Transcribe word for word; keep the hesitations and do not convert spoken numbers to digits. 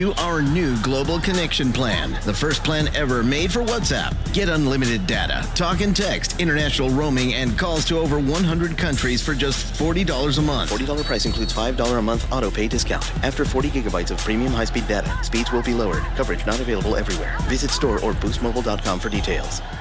To our new Global Connection plan, the first plan ever made for WhatsApp. Get unlimited data, talk and text, international roaming, and calls to over one hundred countries for just forty dollars a month. forty dollars price includes five dollars a month auto pay discount. After forty gigabytes of premium high-speed data, speeds will be lowered. Coverage not available everywhere. Visit store or boost mobile dot com for details.